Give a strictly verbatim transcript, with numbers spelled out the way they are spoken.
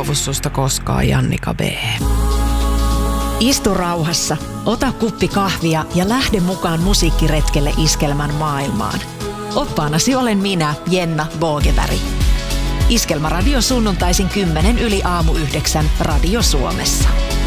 luovu susta koskaan, Jannika B. Istu rauhassa, ota kuppi kahvia ja lähde mukaan musiikkiretkelle Iskelmän maailmaan. Oppaanasi olen minä, Jenna Bogeberg. Iskelmäradio sunnuntaisin kymmenen yli aamu yhdeksän Radio Suomessa.